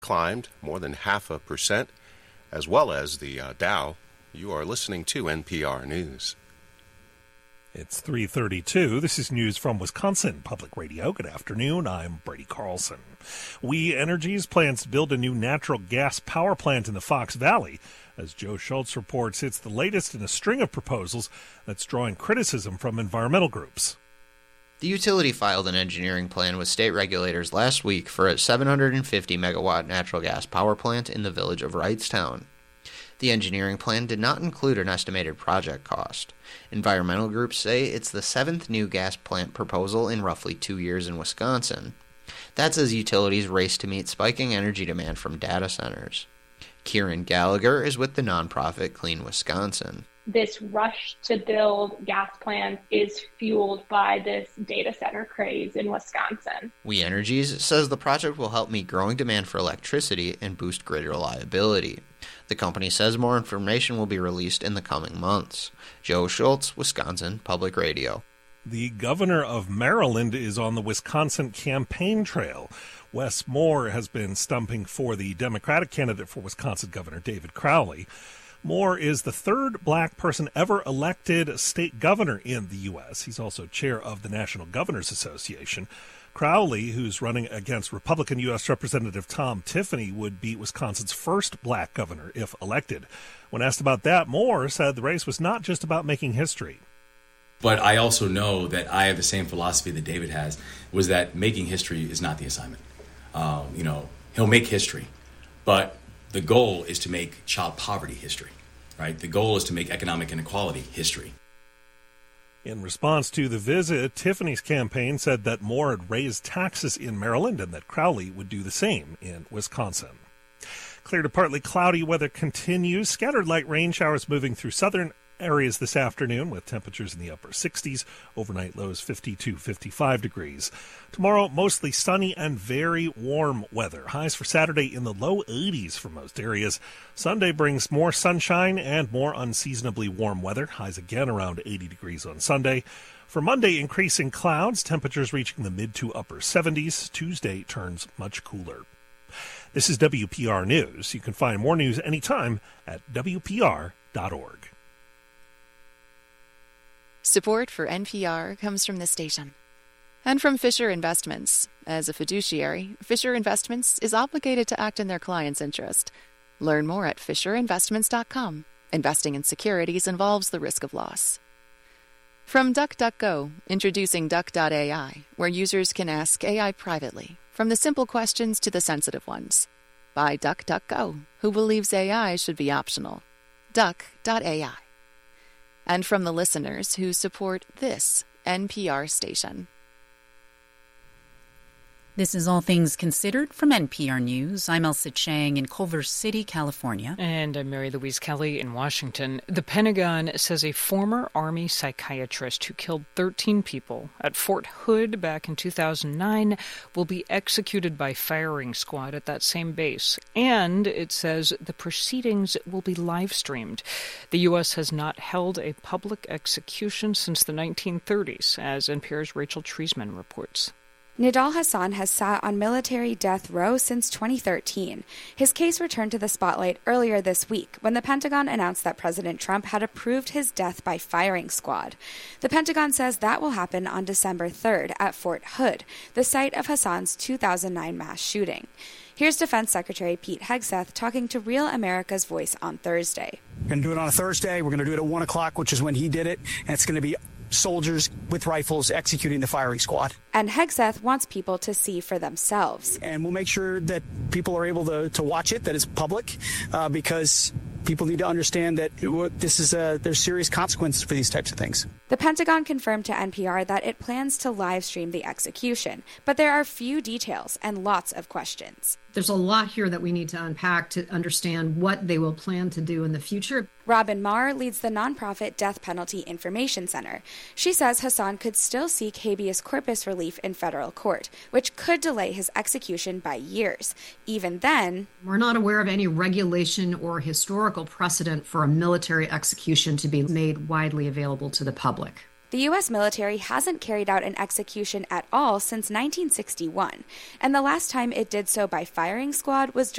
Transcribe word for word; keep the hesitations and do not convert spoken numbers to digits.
climbed more than half a percent, as well as the uh, Dow. You are listening to N P R News. It's three thirty-two. This is news from Wisconsin Public Radio. Good afternoon. I'm Brady Carlson. We Energy's plans to build a new natural gas power plant in the Fox Valley. As Joe Schultz reports, it's the latest in a string of proposals that's drawing criticism from environmental groups. The utility filed an engineering plan with state regulators last week for a seven hundred fifty megawatt natural gas power plant in the village of Wrightstown. The engineering plan did not include an estimated project cost. Environmental groups say it's the seventh new gas plant proposal in roughly two years in Wisconsin. That's as utilities race to meet spiking energy demand from data centers. Kieran Gallagher is with the nonprofit Clean Wisconsin. This rush to build gas plants is fueled by this data center craze in Wisconsin. We Energies says the project will help meet growing demand for electricity and boost grid reliability. The company says more information will be released in the coming months. Joe Schultz, Wisconsin Public Radio. The governor of Maryland is on the Wisconsin campaign trail. Wes Moore has been stumping for the Democratic candidate for Wisconsin Governor David Crowley. Moore is the third black person ever elected state governor in the U S. He's also chair of the National Governors Association. Crowley, who's running against Republican U S. Representative Tom Tiffany, would be Wisconsin's first black governor if elected. When asked about that, Moore said the race was not just about making history. But I also know that I have the same philosophy that David has, was that making history is not the assignment. Um, you know, he'll make history, but the goal is to make child poverty history, right? The goal is to make economic inequality history. In response to the visit, Tiffany's campaign said that Moore had raised taxes in Maryland and that Crowley would do the same in Wisconsin. Clear to partly cloudy weather continues. Scattered light rain showers moving through southern areas this afternoon with temperatures in the upper sixties. Overnight lows fifty-two, fifty-five degrees. Tomorrow, mostly sunny and very warm weather. Highs for Saturday in the low eighties for most areas. Sunday brings more sunshine and more unseasonably warm weather. Highs again around eighty degrees on Sunday. For Monday, increasing clouds, temperatures reaching the mid to upper seventies. Tuesday turns much cooler. This is W P R News. You can find more news anytime at W P R dot org. Support for N P R comes from this station and from Fisher Investments. As a fiduciary, Fisher Investments is obligated to act in their client's interest. Learn more at fisher investments dot com. Investing in securities involves the risk of loss. From DuckDuckGo, introducing Duck dot A I, where users can ask A I privately, from the simple questions to the sensitive ones. By DuckDuckGo, who believes A I should be optional. Duck dot A I. And from the listeners who support this N P R station. This is All Things Considered from N P R News. I'm Elsa Chang in Culver City, California. And I'm Mary Louise Kelly in Washington. The Pentagon says a former Army psychiatrist who killed thirteen people at Fort Hood back in two thousand nine will be executed by firing squad at that same base. And it says the proceedings will be live-streamed. The U S has not held a public execution since the nineteen thirties, as N P R's Rachel Treisman reports. Nidal Hasan has sat on military death row since twenty thirteen. His case returned to the spotlight earlier this week when the Pentagon announced that President Trump had approved his death by firing squad. The Pentagon says that will happen on December third at Fort Hood, the site of Hasan's two thousand nine mass shooting. Here's Defense Secretary Pete Hegseth talking to Real America's Voice on Thursday. We're going to do it on a Thursday. We're going to do it at one o'clock, which is when he did it, and it's going to be soldiers with rifles executing the firing squad. And Hegseth wants people to see for themselves. And we'll make sure that people are able to, to watch it, that it's public, uh, because people need to understand that this is a, there's serious consequences for these types of things. The Pentagon confirmed to N P R that it plans to live stream the execution, but there are few details and lots of questions. There's a lot here that we need to unpack to understand what they will plan to do in the future. Robin Marr leads the nonprofit Death Penalty Information Center. She says Hasan could still seek habeas corpus relief in federal court, which could delay his execution by years. Even then, we're not aware of any regulation or historical precedent for a military execution to be made widely available to the public. The U S military hasn't carried out an execution at all since nineteen sixty-one, and the last time it did so by firing squad was during